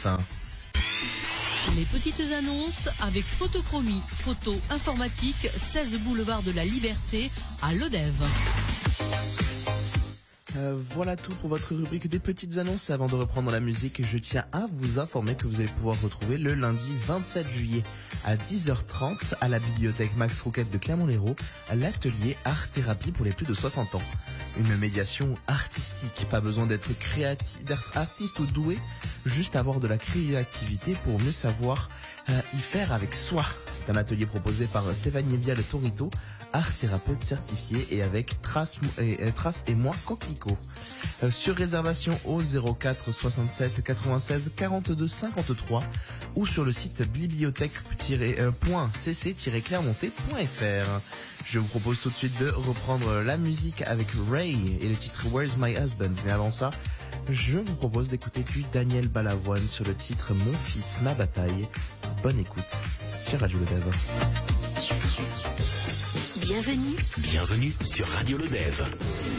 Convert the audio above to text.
Les petites annonces avec Photochromie, photo informatique, 16 boulevard de la Liberté à Lodève. Voilà tout pour votre rubrique des petites annonces. Avant de reprendre la musique, je tiens à vous informer que vous allez pouvoir retrouver le lundi 27 juillet à 10h30 à la bibliothèque Max Rouquette de Clermont-Lérault l'atelier Art Thérapie pour les plus de 60 ans. Une médiation artistique, pas besoin d'être artiste ou doué, juste avoir de la créativité pour mieux savoir y faire avec soi. C'est un atelier proposé par Stéphanie Vial Torito, art thérapeute certifié, et avec Trace et moi Coquelicot. Sur réservation au 04 67 96 42 53 ou sur le site bibliothèque.cc-clermontais.fr. Je vous propose tout de suite de reprendre la musique avec Ray et le titre Where's My Husband. Mais avant ça, je vous propose d'écouter du Daniel Balavoine sur le titre Mon fils, ma bataille. Bonne écoute sur Radio Lodève. Bienvenue Bienvenue sur Radio Lodève.